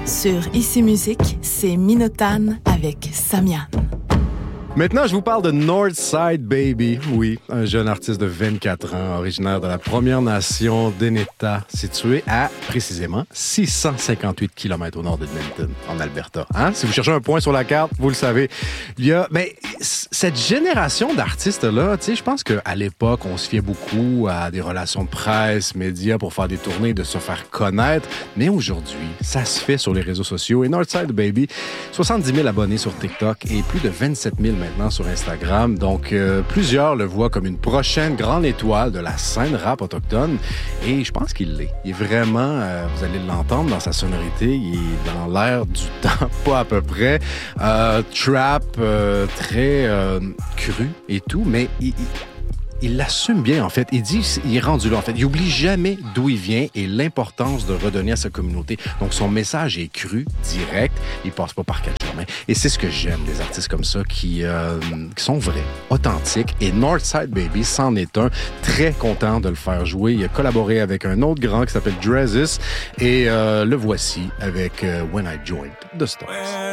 Sur Ici Musique, c'est Minotagne avec Samian. Maintenant, je vous parle de Northside Baby. Oui, un jeune artiste de 24 ans, originaire de la Première Nation d'Eneta, situé à, précisément, 658 km au nord d'Edmonton, en Alberta. Hein? Si vous cherchez un point sur la carte, vous le savez. Il y a, cette génération d'artistes-là, tu sais, je pense qu'à l'époque, on se fiait beaucoup à des relations de presse, médias, pour faire des tournées, de se faire connaître. Mais aujourd'hui, ça se fait sur les réseaux sociaux. Et Northside Baby, 70 000 abonnés sur TikTok et plus de 27 000 maintenant sur Instagram. Donc, plusieurs le voient comme une prochaine grande étoile de la scène rap autochtone. Et je pense qu'il l'est. Il est vraiment, vous allez l'entendre dans sa sonorité, il est dans l'air du temps, pas à peu près. Trap, très cru et tout, mais il l'assume bien, en fait. Il dit il est rendu là, en fait. Il oublie jamais d'où il vient et l'importance de redonner à sa communauté. Donc, son message est cru, direct. Il passe pas par quatre chemins. Et c'est ce que j'aime des artistes comme ça qui sont vrais, authentiques. Et Northside Baby, c'en est un. Très content de le faire jouer. Il a collaboré avec un autre grand qui s'appelle Drezus. Et le voici avec When I Joined the Stars.